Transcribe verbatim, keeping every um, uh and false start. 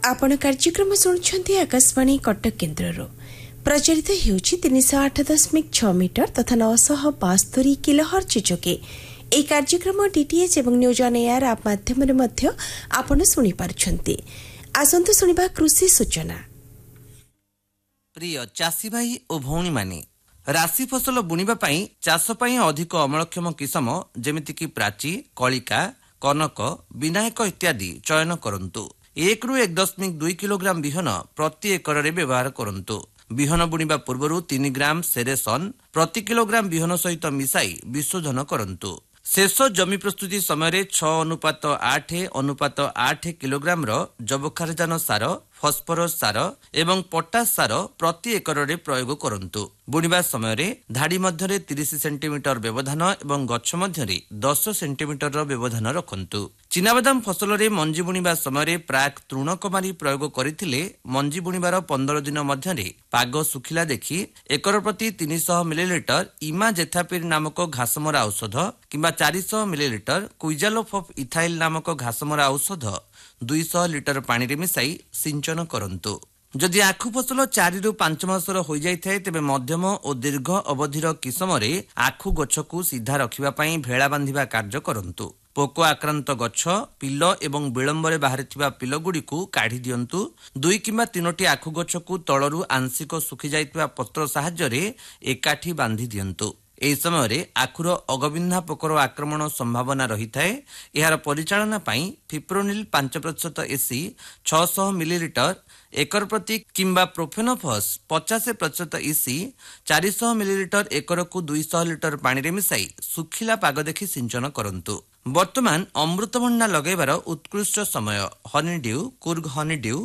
आपण कार्यक्रम शुणुंट आकाशवाणी कटक केन्द्र प्रचारित होउछि तीन सौ आठ दशमिक छह मीटर तथा नौ सौ बास्तरी किलोहर्ट्ज जोगे এই କାର୍ଯ୍ୟକ୍ରମ ଡିଟିଏଚ୍ ଏବଂ ନ୍ୟୁଜ୍ ଅନ୍ ଏୟାର ଆପ୍ ମାଧ୍ୟମରେ ମଧ୍ୟ ଆପଣ ଶୁଣିପାରୁଛନ୍ତି। ଆସନ୍ତୁ ଶୁଣିବା କୃଷି ସୂଚନା। ପ୍ରିୟ ଚାଷୀ ଭାଇ ଓ ଭଉଣୀମାନେ, ରାଶି ଫସଲ ବୁଣିବା ପାଇଁ ଚାଷ ପାଇଁ ଅଧିକ ଅମଳକ୍ଷମ କିସମ ଯେମିତିକି ପ୍ରାଚୀ, କଳିକା, କନକ, ବିନାୟକ ଇତ୍ୟାଦି ଚୟନ କରନ୍ତୁ। ଏକରୁ ଏକ ଦଶମିକ ଦୁଇ କିଲୋଗ୍ରାମ ବିହନ ପ୍ରତି ଏକରରେ ବ୍ୟବହାର କରନ୍ତୁ। ବିହନ ବୁଣିବା ପୂର୍ବରୁ ତିନି ଗ୍ରାମ ସେରେସନ୍ ପ୍ରତି କିଲୋଗ୍ରାମ ବିହନ ସହିତ ମିଶାଇ ବିଶୋଧନ କରନ୍ତୁ। ଶେଷ ଜମି ପ୍ରସ୍ତୁତି ସମୟରେ ଛଅ ଅନୁପାତ ଆଠ ଅନୁପାତ ଆଠ କିଲୋଗ୍ରାମର ଯବକ୍ଷାରଜାନ ସାର, ଫସ୍ଫରସ୍ ସାର ଏବଂ ପଟାସ ସାର ପ୍ରତି ଏକରରେ ପ୍ରୟୋଗ କରନ୍ତୁ। ବୁଣିବା ସମୟରେ ଧାଡ଼ି ମଧ୍ୟରେ ତିରିଶ ସେଣ୍ଟିମିଟର ବ୍ୟବଧାନ ଏବଂ ଗଛ ମଧ୍ୟରେ ଦଶ ସେଣ୍ଟିମିଟରର ବ୍ୟବଧାନ ରଖନ୍ତୁ। ଚିନାବାଦାମ ଫସଲରେ ମଞ୍ଜି ବୁଣିବା ସମୟରେ ପ୍ରାକ୍ ତୃଣକୁମାରୀ ପ୍ରୟୋଗ କରିଥିଲେ ମଞ୍ଜି ବୁଣିବାର ପନ୍ଦର ଦିନ ମଧ୍ୟରେ ପାଗ ଶୁଖିଲା ଦେଖି ଏକର ପ୍ରତି ତିନିଶହ ମିଲିଲିଟର ଇମା ଜେଥାପିର ନାମକ ଘାସମରା ଔଷଧ କିମ୍ବା ଚାରିଶହ ମିଲିଲିଟର କୁଇଜାଲୋଫ୍ ଅଫ୍ ଇଥାଇଲ୍ ନାମକ ଘାସମରା ଔଷଧ ଦୁଇଶହ ଲିଟର ପାଣିରେ ମିଶାଇ ସିଞ୍ଚନ କରନ୍ତୁ। ଯଦି ଆଖୁ ଫସଲ ଚାରିରୁ ପାଞ୍ଚ ମାସର ହୋଇଯାଇଥାଏ ତେବେ ମଧ୍ୟମ ଓ ଦୀର୍ଘ ଅବଧିର କିସମରେ ଆଖୁ ଗଛକୁ ସିଧା ରଖିବା ପାଇଁ ଭେଳା ବାନ୍ଧିବା କାର୍ଯ୍ୟ କରନ୍ତୁ। ପୋକ ଆକ୍ରାନ୍ତ ଗଛ, ପିଲ ଏବଂ ବିଳମ୍ବରେ ବାହାରିଥିବା ପିଲଗୁଡ଼ିକୁ କାଢ଼ି ଦିଅନ୍ତୁ। ଦୁଇ କିମ୍ବା ତିନୋଟି ଆଖୁ ଗଛକୁ ତଳରୁ ଆଂଶିକ ଶୁଖିଯାଇଥିବା ପତ୍ର ସାହାଯ୍ୟରେ ଏକାଠି ବାନ୍ଧି ଦିଅନ୍ତୁ। ଏହି ସମୟରେ ଆଖୁର ଅଗବିନ୍ଧା ପୋକର ଆକ୍ରମଣ ସମ୍ଭାବନା ରହିଥାଏ। ଏହାର ପରିଚାଳନା ପାଇଁ ଫିପ୍ରୋନିଲ୍ ପାଞ୍ଚ ପ୍ରତିଶତ ଏସି ଛଅଶହ ମିଲିଲିଟର ଏକର ପ୍ରତି କିମ୍ବା ପ୍ରୋଫେନୋଫସ୍ ପଚାଶ ପ୍ରତିଶତ ଇସି ଚାରିଶହ ମିଲିଲିଟର ଏକରକୁ ଦୁଇଶହ ଲିଟର ପାଣିରେ ମିଶାଇ ଶୁଖିଲା ପାଗ ଦେଖି ସିଞ୍ଚନ କରନ୍ତୁ। ବର୍ତ୍ତମାନ ଅମୃତଭଣ୍ଡା ଲଗାଇବାର ଉତ୍କୃଷ୍ଟ ସମୟ। ହନିଡ୍ୟୁ, କୁର୍ଗ ହନିଡ୍ୟୁ